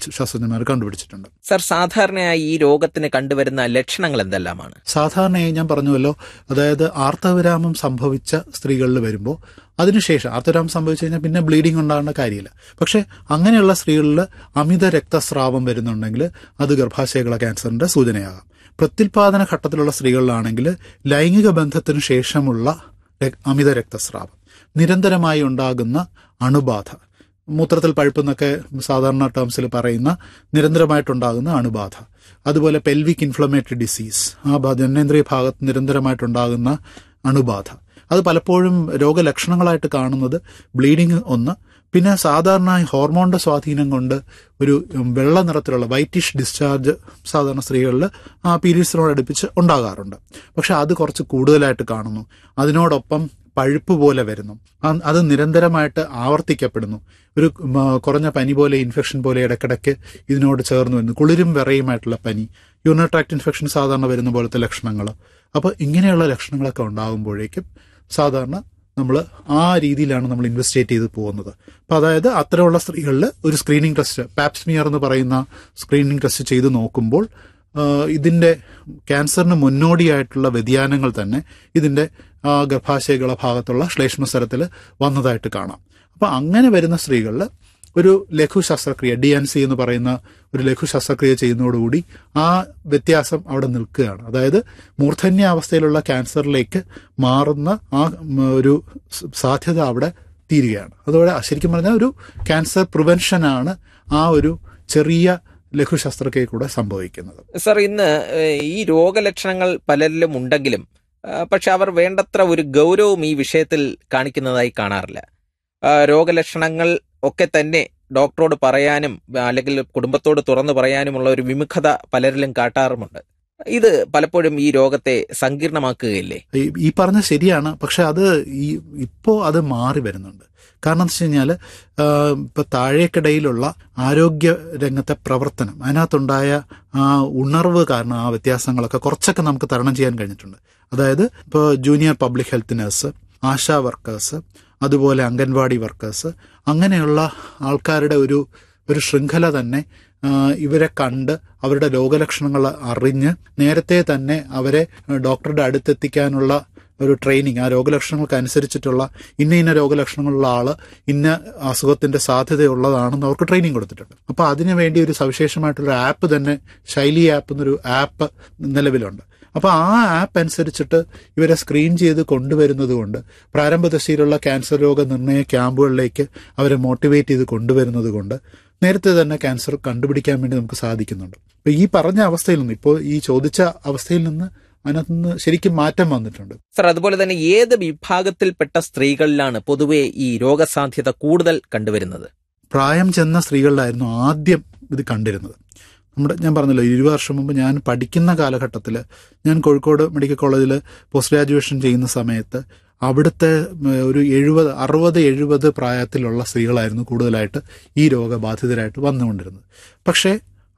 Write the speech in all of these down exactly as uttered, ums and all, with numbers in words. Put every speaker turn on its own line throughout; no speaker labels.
ശാസ്ത്രജ്ഞന്മാർ കണ്ടുപിടിച്ചിട്ടുണ്ട്.
സർ, സാധാരണയായി ഈ രോഗത്തിന് കണ്ടുവരുന്ന ലക്ഷണങ്ങൾ എന്തെല്ലാമാണ്?
സാധാരണയായി ഞാൻ പറഞ്ഞുവല്ലോ, അതായത് ആർത്തവവിരാമം സംഭവിച്ച സ്ത്രീകളിൽ വരുമ്പോൾ അതിനുശേഷം ആർത്തവവിരാമം സംഭവിച്ചു കഴിഞ്ഞാൽ പിന്നെ ബ്ലീഡിംഗ് ഉണ്ടാകേണ്ട കാര്യമില്ല. പക്ഷെ അങ്ങനെയുള്ള സ്ത്രീകളിൽ അമിത രക്തസ്രാവം വരുന്നുണ്ടെങ്കിൽ അത് ഗർഭാശയകള ക്യാൻസറിന്റെ സൂചനയാകാം. പ്രത്യുൽപാദന ഘട്ടത്തിലുള്ള സ്ത്രീകളിലാണെങ്കിൽ ലൈംഗിക ബന്ധത്തിനു ശേഷമുള്ള അമിത രക്തസ്രാവം, നിരന്തരമായി ഉണ്ടാകുന്ന അണുബാധ, മൂത്രത്തിൽ പഴുപ്പെന്നൊക്കെ സാധാരണ ടേംസിൽ പറയുന്ന നിരന്തരമായിട്ടുണ്ടാകുന്ന അണുബാധ, അതുപോലെ പെൽവിക് ഇൻഫ്ലമേറ്ററി ഡിസീസ്, ആ ജനനേന്ദ്രിയ ഭാഗത്ത് നിരന്തരമായിട്ടുണ്ടാകുന്ന അണുബാധ, അത് പലപ്പോഴും രോഗലക്ഷണങ്ങളായിട്ട് കാണുന്നത് ബ്ലീഡിങ് ഒന്ന്, പിന്നെ സാധാരണ ഹോർമോണിന്റെ സ്വാധീനം കൊണ്ട് ഒരു വെള്ള നിറത്തിലുള്ള വൈറ്റിഷ് ഡിസ്ചാർജ് സാധാരണ സ്ത്രീകളിൽ ആ പീരീഡ്സിനോടടുപ്പിച്ച് ഉണ്ടാകാറുണ്ട്. പക്ഷെ അത് കുറച്ച് കൂടുതലായിട്ട് കാണുന്നു. അതിനോടൊപ്പം പഴുപ്പ് പോലെ വരുന്നു, അത് നിരന്തരമായിട്ട് ആവർത്തിക്കപ്പെടുന്നു. ഒരു കുറഞ്ഞ പനി പോലെ, ഇൻഫെക്ഷൻ പോലെ ഇടയ്ക്കിടയ്ക്ക് ഇതിനോട് ചേർന്ന് വരുന്നു. കുളിരും വിറയുമായിട്ടുള്ള പനി, യൂറിനറി ട്രാക്ട് ഇൻഫെക്ഷൻ സാധാരണ വരുന്ന പോലത്തെ ലക്ഷണങ്ങൾ. അപ്പോൾ ഇങ്ങനെയുള്ള ലക്ഷണങ്ങളൊക്കെ ഉണ്ടാകുമ്പോഴേക്കും സാധാരണ നമ്മൾ ആ രീതിയിലാണ് നമ്മൾ ഇൻവെസ്റ്റിഗേറ്റ് ചെയ്ത് പോകുന്നത്. അപ്പം അതായത് അത്തരമുള്ള സ്ത്രീകളിൽ ഒരു സ്ക്രീനിങ് ടെസ്റ്റ്, പാപ്സ്മിയർ എന്ന് പറയുന്ന സ്ക്രീനിങ് ടെസ്റ്റ് ചെയ്ത് നോക്കുമ്പോൾ ഇതിൻ്റെ ക്യാൻസറിന് മുന്നോടിയായിട്ടുള്ള വ്യതിയാനങ്ങൾ തന്നെ ഇതിൻ്റെ ഗർഭാശയകള ഭാഗത്തുള്ള ശ്ലേഷ്മസ്തരത്തിൽ വന്നതായിട്ട് കാണാം. അപ്പം അങ്ങനെ വരുന്ന സ്ത്രീകളിൽ ഒരു ലഘു ശസ്ത്രക്രിയ, ഡി എൻ സി എന്ന് പറയുന്ന ഒരു ലഘു ശസ്ത്രക്രിയ ചെയ്യുന്നതോടുകൂടി ആ വ്യത്യാസം അവിടെ നിൽക്കുകയാണ്. അതായത് മൂർധന്യാവസ്ഥയിലുള്ള ക്യാൻസറിലേക്ക് മാറുന്ന ആ ഒരു സാധ്യത അവിടെ തീരുകയാണ്. അതോടെ ശരിക്കും പറഞ്ഞാൽ ഒരു ക്യാൻസർ പ്രിവെൻഷനാണ് ആ ഒരു ചെറിയ ലഘു ശസ്ത്രക്രിയ കൂടെ സംഭവിക്കുന്നത്.
സർ, ഇന്ന് ഈ രോഗലക്ഷണങ്ങൾ പലരിലും ഉണ്ടെങ്കിലും പക്ഷെ അവർ വേണ്ടത്ര ഒരു ഗൗരവം ഈ വിഷയത്തിൽ കാണിക്കുന്നതായി കാണാറില്ല. രോഗലക്ഷണങ്ങൾ ഒക്കെ തന്നെ ഡോക്ടറോട് പറയാനും അല്ലെങ്കിൽ കുടുംബത്തോട് തുറന്നു പറയാനുമുള്ള ഒരു വിമുഖത പലരിലും കാട്ടാറുമുണ്ട്. ഇത് പലപ്പോഴും ഈ രോഗത്തെ സങ്കീർണമാക്കുകയില്ലേ?
ഈ പറഞ്ഞ ശരിയാണ്. പക്ഷെ അത് ഈ ഇപ്പോ അത് മാറി വരുന്നുണ്ട്. കാരണം എന്താ വെച്ച് കഴിഞ്ഞാൽ ഇപ്പൊ താഴേക്കിടയിലുള്ള ആരോഗ്യ രംഗത്തെ പ്രവർത്തനം, അതിനകത്തുണ്ടായ ആ ഉണർവ് കാരണം ആ വ്യത്യാസങ്ങളൊക്കെ കുറച്ചൊക്കെ നമുക്ക് തരണം ചെയ്യാൻ കഴിഞ്ഞിട്ടുണ്ട്. അതായത് ഇപ്പോൾ junior public health nurse, ASHA workers, അതുപോലെ അംഗൻവാടി വർക്കേഴ്സ്, അങ്ങനെയുള്ള ആൾക്കാരുടെ ഒരു ഒരു ശൃംഖല തന്നെ ഇവരെ കണ്ട് അവരുടെ രോഗലക്ഷണങ്ങൾ അറിഞ്ഞ് നേരത്തെ തന്നെ അവരെ ഡോക്ടറുടെ അടുത്തെത്തിക്കാനുള്ള ഒരു ട്രെയിനിങ്, ആ രോഗലക്ഷണങ്ങൾക്ക് അനുസരിച്ചിട്ടുള്ള ഇന്ന ഇന്ന രോഗലക്ഷണങ്ങളുള്ള ആള് ഇന്ന അസുഖത്തിന്റെ സാധ്യതയുള്ളതാണെന്ന് അവർക്ക് ട്രെയിനിങ് കൊടുത്തിട്ടുണ്ട്. അപ്പോൾ അതിനു വേണ്ടി ഒരു സവിശേഷമായിട്ടുള്ള ആപ്പ് തന്നെ, ശൈലി ആപ്പ് എന്നൊരു ആപ്പ് നിലവിലുണ്ട്. അപ്പോൾ ആ ആപ്പ് അനുസരിച്ചിട്ട് ഇവരെ സ്ക്രീൻ ചെയ്ത് കൊണ്ടുവരുന്നത് കൊണ്ട്, പ്രാരംഭദശയിലുള്ള ക്യാൻസർ രോഗ നിർണയ ക്യാമ്പുകളിലേക്ക് അവരെ മോട്ടിവേറ്റ് ചെയ്ത് കൊണ്ടുവരുന്നത് കൊണ്ട് നേരത്തെ തന്നെ ക്യാൻസർ കണ്ടുപിടിക്കാൻ വേണ്ടി നമുക്ക് സാധിക്കുന്നുണ്ട്. അപ്പോൾ ഈ പറഞ്ഞ അവസ്ഥയിൽ നിന്ന്, ഇപ്പോൾ ഈ ചോദിച്ച അവസ്ഥയിൽ നിന്ന് അതിനകത്ത് നിന്ന് ശരിക്കും മാറ്റം വന്നിട്ടുണ്ട്.
സർ, അതുപോലെ തന്നെ ഏത് വിഭാഗത്തിൽപ്പെട്ട സ്ത്രീകളിലാണ് പൊതുവെ ഈ രോഗസാധ്യത കൂടുതൽ കണ്ടുവരുന്നത്?
പ്രായം ചെന്ന സ്ത്രീകളിലായിരുന്നു ആദ്യം ഇത് കണ്ടിരുന്നത്. നമ്മുടെ ഞാൻ പറഞ്ഞല്ലോ, ഇരുപത് വർഷം മുമ്പ് ഞാൻ പഠിക്കുന്ന കാലഘട്ടത്തിൽ ഞാൻ കോഴിക്കോട് മെഡിക്കൽ കോളേജിൽ പോസ്റ്റ് ഗ്രാജുവേഷൻ ചെയ്യുന്ന സമയത്ത് അവിടുത്തെ ഒരു എഴുപത് അറുപത് എഴുപത് പ്രായത്തിലുള്ള സ്ത്രീകളായിരുന്നു കൂടുതലായിട്ട് ഈ രോഗബാധിതരായിട്ട് വന്നുകൊണ്ടിരുന്നത്. പക്ഷേ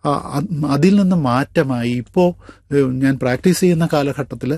അതിൽ നിന്ന് മാറ്റമായി ഇപ്പോൾ ഞാൻ പ്രാക്ടീസ് ചെയ്യുന്ന കാലഘട്ടത്തിൽ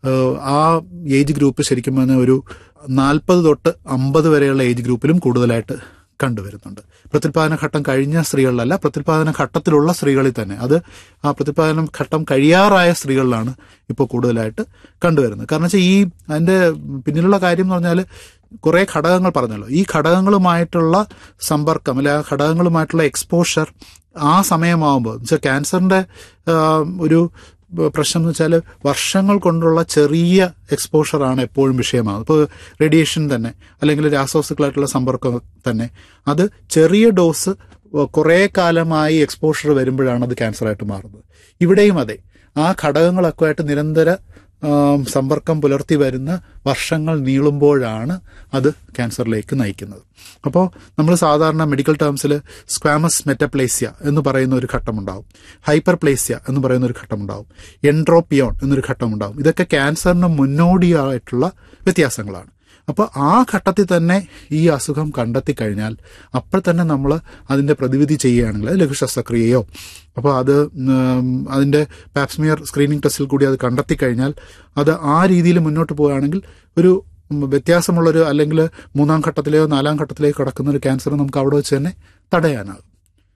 ആ ഏജ് ഗ്രൂപ്പ് ശരിക്കും പറഞ്ഞാൽ ഒരു നാൽപ്പത് തൊട്ട് അമ്പത് വരെയുള്ള ഏജ് ഗ്രൂപ്പിലും കൂടുതലായിട്ട് കണ്ടുവരുന്നുണ്ട്. പ്രത്യുൽപാദന ഘട്ടം കഴിഞ്ഞ സ്ത്രീകളിലല്ല, പ്രത്യുൽപാദന ഘട്ടത്തിലുള്ള സ്ത്രീകളിൽ തന്നെ, അത് ആ പ്രത്യുൽപാദന ഘട്ടം കഴിയാറായ സ്ത്രീകളിലാണ് ഇപ്പോൾ കൂടുതലായിട്ട് കണ്ടുവരുന്നത്. കാരണം വെച്ചാൽ ഈ അതിൻ്റെ പിന്നിലുള്ള കാര്യം എന്ന് പറഞ്ഞാൽ കുറേ ഘടകങ്ങൾ പറഞ്ഞല്ലോ. ഈ ഘടകങ്ങളുമായിട്ടുള്ള സമ്പർക്കം അല്ലെ ആ ഘടകങ്ങളുമായിട്ടുള്ള എക്സ്പോഷർ ആ സമയമാകുമ്പോൾ എന്നുവെച്ചാൽ ക്യാൻസറിന്റെ ഒരു പ്രശ്നം എന്ന് വെച്ചാൽ വർഷങ്ങൾ കൊണ്ടുള്ള ചെറിയ എക്സ്പോഷറാണ് എപ്പോഴും വിഷയമാകുന്നത്. ഇപ്പോൾ റേഡിയേഷൻ തന്നെ അല്ലെങ്കിൽ രാസവസ്തുക്കളായിട്ടുള്ള സമ്പർക്കം തന്നെ, അത് ചെറിയ ഡോസ് കുറേ കാലമായി എക്സ്പോഷർ വരുമ്പോഴാണ് അത് ക്യാൻസറായിട്ട് മാറുന്നത്. ഇവിടെയും അതെ, ആ ഘടകങ്ങളൊക്കെ ആയിട്ട് നിരന്തര സമ്പർക്കം പുലർത്തി വരുന്ന വർഷങ്ങൾ നീളുമ്പോഴാണ് അത് ക്യാൻസറിലേക്ക് നയിക്കുന്നത്. അപ്പോൾ നമ്മൾ സാധാരണ മെഡിക്കൽ ടേംസിൽ സ്ക്വാമസ് മെറ്റപ്ലേസ്യ എന്ന് പറയുന്ന ഒരു ഘട്ടമുണ്ടാവും, ഹൈപ്പർപ്ലേസ്യ എന്ന് പറയുന്ന ഒരു ഘട്ടമുണ്ടാവും, എൻട്രോപ്പിയോൺ എന്നൊരു ഘട്ടമുണ്ടാവും. ഇതൊക്കെ ക്യാൻസറിന് മുന്നോടിയായിട്ടുള്ള വ്യത്യാസങ്ങളാണ്. അപ്പോൾ ആ ഘട്ടത്തിൽ തന്നെ ഈ അസുഖം കണ്ടെത്തി കഴിഞ്ഞാൽ അപ്പോൾ തന്നെ നമ്മൾ അതിൻ്റെ പ്രതിവിധി ചെയ്യുകയാണെങ്കിൽ ലഘു ശസ്ത്രക്രിയയോ, അപ്പോൾ അത് അതിൻ്റെ പാപ്സ്മിയർ സ്ക്രീനിങ് ടെസ്റ്റിൽ കൂടി അത് കണ്ടെത്തി കഴിഞ്ഞാൽ അത് ആ രീതിയിൽ മുന്നോട്ട് പോവുകയാണെങ്കിൽ ഒരു വ്യത്യാസമുള്ളൊരു അല്ലെങ്കിൽ മൂന്നാം ഘട്ടത്തിലെയോ നാലാം ഘട്ടത്തിലേക്കോ കടക്കുന്ന ഒരു ക്യാൻസർ നമുക്ക് അവിടെ വെച്ച് തന്നെ തടയാനാകും.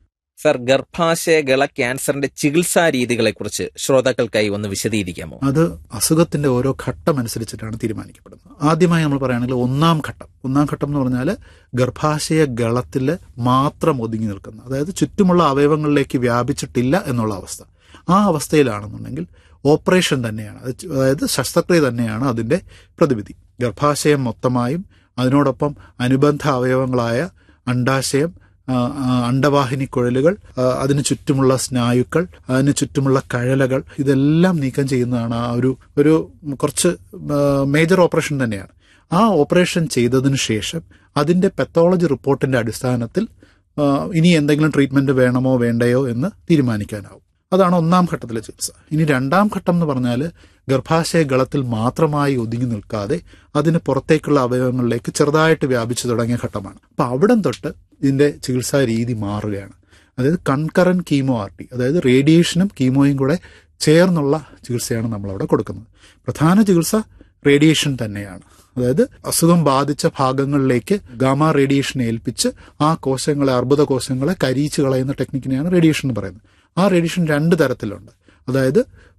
സർ, ഗർഭാശയഗള ക്യാൻസറിന്റെ ചികിത്സാ രീതികളെ കുറിച്ച് ശ്രോതാക്കൾക്കായി ഒന്ന് വിശദീകരിക്കാമോ?
അത് അസുഖത്തിന്റെ ഓരോ ഘട്ടം അനുസരിച്ചിട്ടാണ് തീരുമാനിക്കപ്പെടുന്നത്. ആദ്യമായി നമ്മൾ പറയുകയാണെങ്കിൽ ഒന്നാം ഘട്ടം ഒന്നാം ഘട്ടം എന്ന് പറഞ്ഞാൽ ഗർഭാശയ ഗളത്തിൽ മാത്രം ഒതുങ്ങി നിൽക്കുന്ന, അതായത് ചുറ്റുമുള്ള അവയവങ്ങളിലേക്ക് വ്യാപിച്ചിട്ടില്ല എന്നുള്ള അവസ്ഥ. ആ അവസ്ഥയിലാണെന്നുണ്ടെങ്കിൽ ഓപ്പറേഷൻ തന്നെയാണ്, അതായത് ശസ്ത്രക്രിയ തന്നെയാണ് അതിന്റെ പ്രതിവിധി. ഗർഭാശയം മൊത്തമായും അതിനോടൊപ്പം അനുബന്ധ അവയവങ്ങളായ അണ്ഡാശയം, അണ്ഡവാഹിനി കുഴലുകൾ, അതിന് ചുറ്റുമുള്ള സ്നായുക്കൾ, അതിന് ചുറ്റുമുള്ള കഴലകൾ, ഇതെല്ലാം നീക്കം ചെയ്യുന്നതാണ് ആ ഒരു ഒരു കുറച്ച് മേജർ ഓപ്പറേഷൻ തന്നെയാണ്. ആ ഓപ്പറേഷൻ ചെയ്തതിനു ശേഷം അതിന്റെ പെത്തോളജി റിപ്പോർട്ടിന്റെ അടിസ്ഥാനത്തിൽ ഇനി എന്തെങ്കിലും ട്രീറ്റ്മെന്റ് വേണമോ വേണ്ടയോ എന്ന് തീരുമാനിക്കാനാവും. അതാണ് ഒന്നാം ഘട്ടത്തിലെ ചികിത്സ. ഇനി രണ്ടാം ഘട്ടം എന്ന് പറഞ്ഞാൽ ഗർഭാശയ ഗളത്തിൽ മാത്രമായി ഒതുങ്ങി നിൽക്കാതെ അതിന് പുറത്തേക്കുള്ള അവയവങ്ങളിലേക്ക് ചെറുതായിട്ട് വ്യാപിച്ചു തുടങ്ങിയ ഘട്ടമാണ്. അപ്പൊ അവിടം തൊട്ട് ഇതിന്റെ ചികിത്സാ രീതി മാറുകയാണ്. അതായത് കൺകറന്റ് കീമോ ആർട്ടി, അതായത് റേഡിയേഷനും കീമോയും കൂടെ ചേർന്നുള്ള ചികിത്സയാണ് നമ്മളവിടെ കൊടുക്കുന്നത്. പ്രധാന ചികിത്സ റേഡിയേഷൻ തന്നെയാണ്. അതായത് അസുഖം ബാധിച്ച ഭാഗങ്ങളിലേക്ക് ഗാമ റേഡിയേഷൻ ഏൽപ്പിച്ച് ആ കോശങ്ങളെ, അർബുദ കോശങ്ങളെ കരിയിച്ച് കളയുന്ന ടെക്നിക്കിനെയാണ് റേഡിയേഷൻ എന്ന് പറയുന്നത്. ആ റേഡിയേഷൻ രണ്ട് തരത്തിലുണ്ട്. അതായത്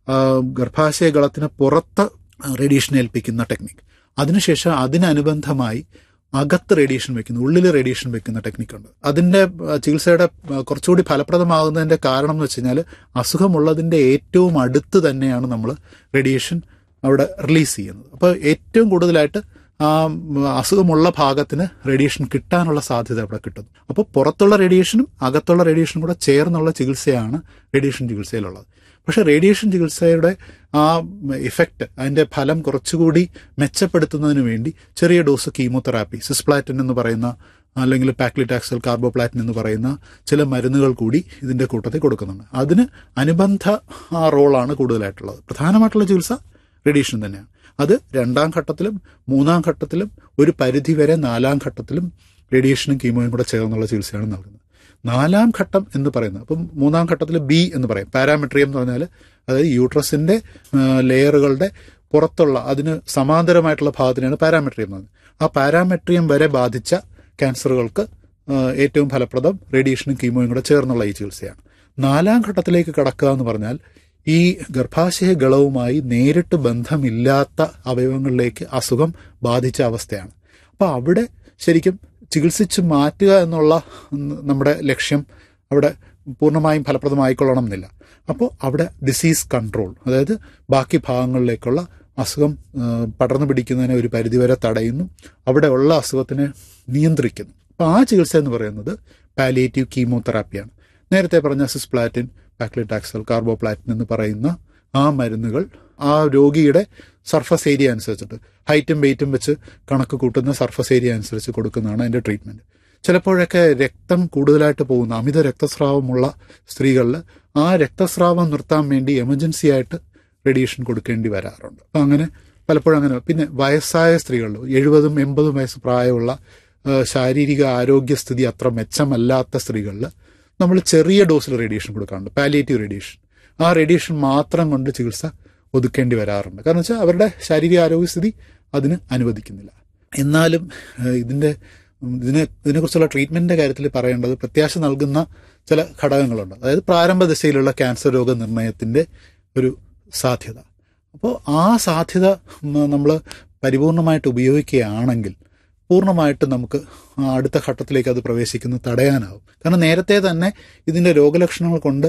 ഗർഭാശയ ഗളത്തിന് പുറത്ത് റേഡിയേഷൻ ഏൽപ്പിക്കുന്ന ടെക്നിക്ക്, അതിനുശേഷം അതിനനുബന്ധമായി അകത്ത് റേഡിയേഷൻ വെക്കുന്ന, ഉള്ളിൽ റേഡിയേഷൻ വെക്കുന്ന ടെക്നിക്കുണ്ട്. അതിന്റെ ചികിത്സയുടെ കുറച്ചുകൂടി ഫലപ്രദമാകുന്നതിന്റെ കാരണം എന്ന് വെച്ച് കഴിഞ്ഞാൽ അസുഖമുള്ളതിന്റെ ഏറ്റവും അടുത്ത് തന്നെയാണ് നമ്മൾ റേഡിയേഷൻ അവിടെ റിലീസ് ചെയ്യുന്നത്. അപ്പോൾ ഏറ്റവും കൂടുതലായിട്ട് ആ അസുഖമുള്ള ഭാഗത്തിന് റേഡിയേഷൻ കിട്ടാനുള്ള സാധ്യത അവിടെ കിട്ടുന്നു. അപ്പോൾ പുറത്തുള്ള റേഡിയേഷനും അകത്തുള്ള റേഡിയേഷനും കൂടെ ചേർന്നുള്ള ചികിത്സയാണ് റേഡിയേഷൻ ചികിത്സയിലുള്ളത്. പക്ഷെ റേഡിയേഷൻ ചികിത്സയുടെ ആ ഇഫക്റ്റ്, അതിന്റെ ഫലം കുറച്ചുകൂടി മെച്ചപ്പെടുത്തുന്നതിന് വേണ്ടി ചെറിയ ഡോസ് കീമോതെറാപ്പി, സിസ്പ്ലാറ്റിൻ എന്ന് പറയുന്ന അല്ലെങ്കിൽ പാക്ലിറ്റാക്സൽ, കാർബോപ്ലാറ്റിൻ എന്ന് പറയുന്ന ചില മരുന്നുകൾ കൂടി ഇതിന്റെ കൂട്ടത്തിൽ കൊടുക്കുന്നുണ്ട്. അതിന് അനുബന്ധ ആ റോളാണ് കൂടുതലായിട്ടുള്ളത്. പ്രധാനമായിട്ടുള്ള ചികിത്സ റേഡിയേഷൻ തന്നെയാണ്. അത് രണ്ടാം ഘട്ടത്തിലും മൂന്നാം ഘട്ടത്തിലും ഒരു പരിധിവരെ നാലാം ഘട്ടത്തിലും റേഡിയേഷനും കീമോയും കൂടെ ചേർന്നുള്ള ചികിത്സയാണ് നൽകുന്നത്. നാലാം ഘട്ടം എന്ന് പറയുന്നത്, അപ്പം മൂന്നാം ഘട്ടത്തിൽ ബി എന്ന് പറയും, പാരാമെട്രിയം എന്ന് പറഞ്ഞാൽ അതായത് യൂട്രസിന്റെ ലെയറുകളുടെ പുറത്തുള്ള അതിന് സമാന്തരമായിട്ടുള്ള ഭാഗത്തിനാണ് പാരാമെട്രിയം എന്ന് പറയുന്നത്. ആ പാരാമെട്രിയം വരെ ബാധിച്ച ക്യാൻസറുകൾക്ക് ഏറ്റവും ഫലപ്രദം റേഡിയേഷനും കീമോയും കൂടെ ചേർന്നുള്ള ഈ ചികിത്സയാണ്. നാലാം ഘട്ടത്തിലേക്ക് കടക്കുക എന്ന് പറഞ്ഞാൽ ഈ ഗർഭാശയ ഗളവുമായി നേരിട്ട് ബന്ധമില്ലാത്ത അവയവങ്ങളിലേക്ക് അസുഖം ബാധിച്ച അവസ്ഥയാണ്. അപ്പോൾ അവിടെ ശരിക്കും ചികിത്സിച്ച് മാറ്റുക എന്നുള്ള നമ്മുടെ ലക്ഷ്യം അവിടെ പൂർണ്ണമായും ഫലപ്രദമായിക്കൊള്ളണം എന്നില്ല. അപ്പോൾ അവിടെ ഡിസീസ് കൺട്രോൾ, അതായത് ബാക്കി ഭാഗങ്ങളിലേക്കുള്ള അസുഖം പടർന്നു പിടിക്കുന്നതിനെ ഒരു പരിധിവരെ തടയുന്നു, അവിടെ ഉള്ള അസുഖത്തിനെ നിയന്ത്രിക്കുന്നു. അപ്പോൾ ആ ചികിത്സ എന്ന് പറയുന്നത് പാലിയേറ്റീവ് കീമോതെറാപ്പിയാണ്. നേരത്തെ പറഞ്ഞ സിസ്പ്ലാറ്റിൻ, പാക്ലിറ്റാക്സൽ, കാർബോപ്ലാറ്റിൻ എന്ന് പറയുന്ന ആ മരുന്നുകൾ ആ രോഗിയുടെ സർഫസ് ഏരിയ അനുസരിച്ചിട്ട്, ഹൈറ്റും വെയിറ്റും വെച്ച് കണക്ക് കൂട്ടുന്ന സർഫസ് ഏരിയ അനുസരിച്ച് കൊടുക്കുന്നതാണ് അതിൻ്റെ ട്രീറ്റ്മെൻറ്റ്. ചിലപ്പോഴൊക്കെ രക്തം കൂടുതലായിട്ട് പോകുന്ന അമിത രക്തസ്രാവമുള്ള സ്ത്രീകളിൽ ആ രക്തസ്രാവം നിർത്താൻ വേണ്ടി എമർജൻസി ആയിട്ട് റേഡിയേഷൻ കൊടുക്കേണ്ടി വരാറുണ്ട്. അപ്പം അങ്ങനെ പലപ്പോഴും അങ്ങനെ. പിന്നെ വയസ്സായ സ്ത്രീകളിൽ, എഴുപതും എൺപതും വയസ്സ് പ്രായമുള്ള ശാരീരിക ആരോഗ്യസ്ഥിതി അത്ര മെച്ചമല്ലാത്ത സ്ത്രീകളിൽ നമ്മൾ ചെറിയ ഡോസിൽ റേഡിയേഷൻ കൊടുക്കാറുണ്ട്, പാലിയേറ്റീവ് റേഡിയേഷൻ. ആ റേഡിയേഷൻ മാത്രം കൊണ്ട് ചികിത്സ ഒതുക്കേണ്ടി വരാറുണ്ട്. കാരണം വെച്ചാൽ അവരുടെ ശാരീരിക ആരോഗ്യസ്ഥിതി അതിന് അനുവദിക്കുന്നില്ല. എന്നാലും ഇതിൻ്റെ ഇതിനെ ഇതിനെക്കുറിച്ചുള്ള ട്രീറ്റ്മെൻറ്റിൻ്റെ കാര്യത്തിൽ പറയേണ്ടത് പ്രത്യാശ നൽകുന്ന ചില ഘടകങ്ങളുണ്ട്. അതായത് പ്രാരംഭ ദശയിലുള്ള ക്യാൻസർ രോഗനിർണയത്തിൻ്റെ ഒരു സാധ്യത. അപ്പോൾ ആ സാധ്യത നമ്മൾ പരിപൂർണമായിട്ട് ഉപയോഗിക്കുകയാണെങ്കിൽ പൂർണ്ണമായിട്ട് നമുക്ക് അടുത്ത ഘട്ടത്തിലേക്ക് അത് പ്രവേശിക്കുന്നത് തടയാനാവും. കാരണം നേരത്തെ തന്നെ ഇതിൻ്റെ രോഗലക്ഷണങ്ങൾ കൊണ്ട്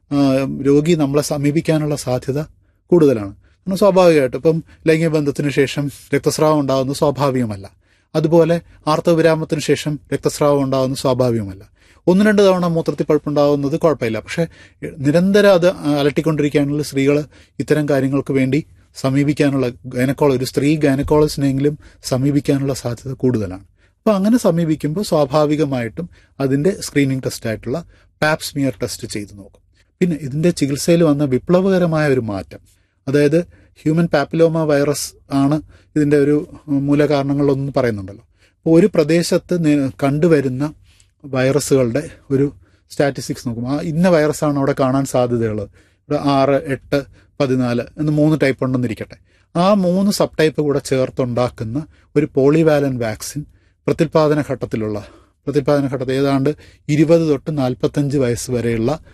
രോഗി നമ്മളെ സമീപിക്കാനുള്ള സാധ്യത കൂടുതലാണ്. കാരണം സ്വാഭാവികമായിട്ട് ഇപ്പം ലൈംഗിക ബന്ധത്തിന് ശേഷം രക്തസ്രാവം ഉണ്ടാകുന്നത് സ്വാഭാവികമല്ല. അതുപോലെ ആർത്തവവിരാമത്തിന് ശേഷം രക്തസ്രാവം ഉണ്ടാകുന്നത് സ്വാഭാവികമല്ല. ഒന്ന് രണ്ട് തവണ മൂത്രത്തിൽ പഴുപ്പുണ്ടാകുന്നത് കുഴപ്പമില്ല. പക്ഷേ നിരന്തരം അത് അലട്ടിക്കൊണ്ടിരിക്കാനുള്ള സ്ത്രീകൾ ഇത്തരം കാര്യങ്ങൾക്ക് വേണ്ടി സമീപിക്കാനുള്ള ഗൈനക്കോളജി, ഒരു സ്ത്രീ ഗൈനക്കോളജിനെങ്കിലും സമീപിക്കാനുള്ള സാധ്യത കൂടുതലാണ്. അപ്പോൾ അങ്ങനെ സമീപിക്കുമ്പോൾ സ്വാഭാവികമായിട്ടും അതിൻ്റെ സ്ക്രീനിങ് ടെസ്റ്റായിട്ടുള്ള പാപ് സ്മിയർ ടെസ്റ്റ് ചെയ്ത് നോക്കും. പിന്നെ ഇതിൻ്റെ ചികിത്സയിൽ വന്ന വിപ്ലവകരമായ ഒരു മാറ്റം, അതായത് ഹ്യൂമൻ പാപ്പിലോമ വൈറസ് ആണ് ഇതിൻ്റെ ഒരു മൂലകാരണങ്ങളൊന്നും പറയുന്നുണ്ടല്ലോ. അപ്പോൾ ഒരു പ്രദേശത്ത് കണ്ടുവരുന്ന വൈറസുകളുടെ ഒരു സ്റ്റാറ്റിസ്റ്റിക്സ് നോക്കും. ആ ഇന്ന വൈറസാണ് അവിടെ കാണാൻ സാധ്യതയുള്ളത്. ഇവിടെ ആറ്, എട്ട്, പതിനാല് എന്ന് മൂന്ന് ടൈപ്പ് ഉണ്ടെന്നിരിക്കട്ടെ. ആ മൂന്ന് സബ് ടൈപ്പ് കൂടെ ചേർത്തുണ്ടാക്കുന്ന ഒരു പോളിവാലൻ വാക്സിൻ പ്രത്യുൽപാദന ഘട്ടത്തിലുള്ള പ്രത്യുൽപാദന ഘട്ടത്തിൽ ഏതാണ്ട് ഇരുപത് തൊട്ട് നാൽപ്പത്തഞ്ച് വയസ്സ് വരെയുള്ള